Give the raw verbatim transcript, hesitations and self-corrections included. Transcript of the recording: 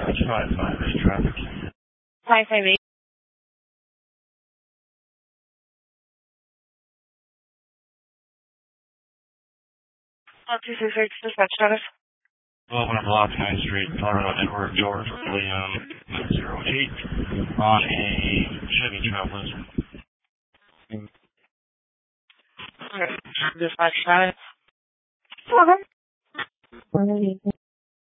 five five is traffic. five five eight. one two six six, dispatch status. twelve hundred block ninth Street, Colorado Network, George William nine zero eight on a Chevy Trailblazer. Okay, dispatch status. Okay.